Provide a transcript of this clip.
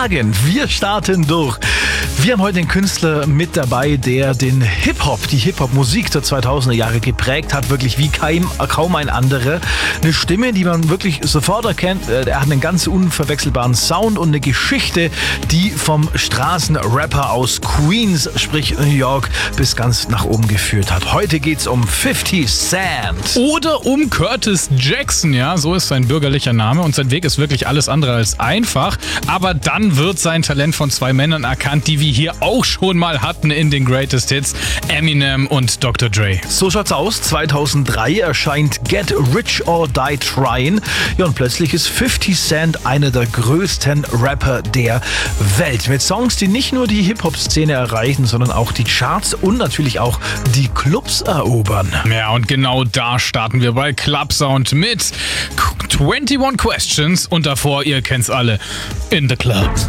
sagen, wir starten durch. Wir haben heute einen Künstler mit dabei, der den Hip-Hop, die Hip-Hop-Musik der 2000er Jahre geprägt hat, wirklich wie kaum ein anderer. Eine Stimme, die man wirklich sofort erkennt. Er hat einen ganz unverwechselbaren Sound und eine Geschichte, die vom Straßenrapper aus Queens, sprich New York, bis ganz nach oben geführt hat. Heute geht's um 50 Cent. Oder um Curtis Jackson, ja, so ist sein bürgerlicher Name und sein Weg ist wirklich alles andere als einfach. Aber dann wird sein Talent von zwei Männern erkannt, die wir hier auch schon mal hatten in den Greatest Hits, Eminem und Dr. Dre. So schaut's aus. 2003 erscheint Get Rich or Die Tryin'. Ja, und plötzlich ist 50 Cent einer der größten Rapper der Welt. Mit Songs, die nicht nur die Hip-Hop-Szene erreichen, sondern auch die Charts und natürlich auch die Clubs erobern. Ja, und genau da starten wir bei Club Sound mit 21 Questions und davor, ihr kennt's alle, In the Club.